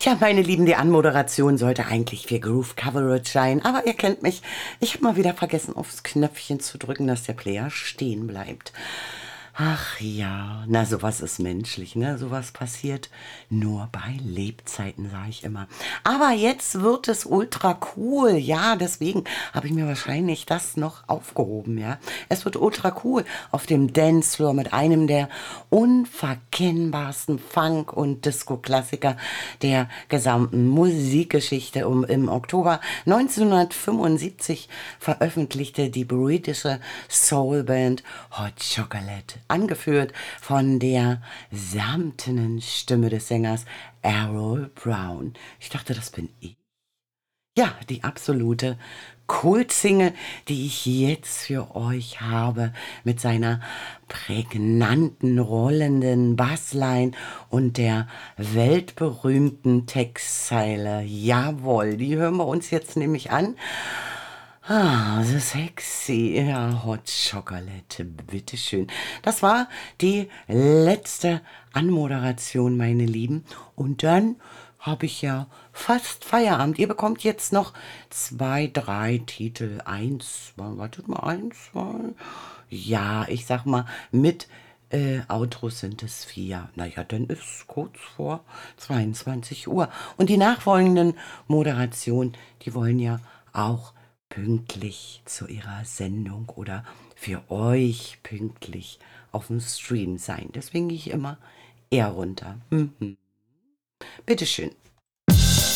Tja, meine Lieben, die Anmoderation sollte eigentlich für Groove Coverage sein, aber ihr kennt mich. Ich habe mal wieder vergessen, aufs Knöpfchen zu drücken, dass der Player stehen bleibt. Ach ja, na sowas ist menschlich, ne? Sowas passiert nur bei Lebzeiten, sage ich immer. Aber jetzt wird es ultra cool, ja, deswegen habe ich mir wahrscheinlich das noch aufgehoben, ja. Es wird ultra cool auf dem Dancefloor mit einem der unverkennbarsten Funk- und Disco-Klassiker der gesamten Musikgeschichte. Im Oktober 1975 veröffentlichte die britische Soulband Hot Chocolate, angeführt von der samtenen Stimme des Sängers Errol Brown. Ich dachte, das bin ich. Ja, die absolute Kultsingle, die ich jetzt für euch habe, mit seiner prägnanten, rollenden Bassline und der weltberühmten Textzeile. Jawohl, die hören wir uns jetzt nämlich an. So sexy. Ja, Hot Chocolate, bitteschön. Das war die letzte Anmoderation, meine Lieben. Und dann habe ich ja fast Feierabend. Ihr bekommt jetzt noch zwei, drei Titel. Eins, wartet mal, eins, zwei. Ja, ich sag mal, mit Outros sind es vier. Naja, dann ist kurz vor 22 Uhr. Und die nachfolgenden Moderationen, die wollen ja auch pünktlich zu ihrer Sendung oder für euch pünktlich auf dem Stream sein. Deswegen gehe ich immer eher runter. Bitteschön.